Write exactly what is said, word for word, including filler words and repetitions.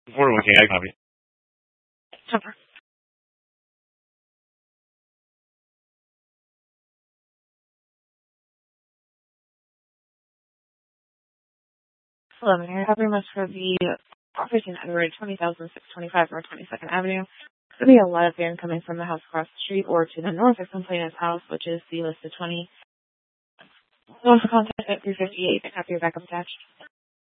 four oh one K, I copy. Temper. Hello, may I have your must for the property in Edward, twenty thousand six hundred twenty-five North twenty-second Avenue? There'll be a lot of van coming from the house across the street or to the north of Complainant's house, which is the listed twenty. One for contact at three fifty-eight and have your backup attached.